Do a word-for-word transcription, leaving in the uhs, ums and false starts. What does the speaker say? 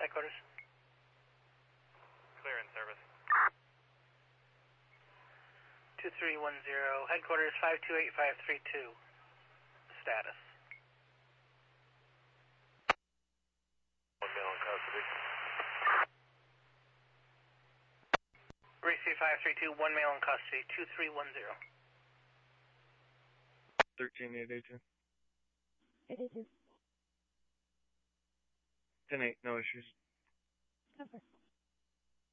headquarters. Clear in service. two three one zero, headquarters five two eight five three two. Status. One male in custody. Receive five three two, one male in custody, two three one zero. thirteen eight eight two. eight eight two. ten eight, no issues. Cover.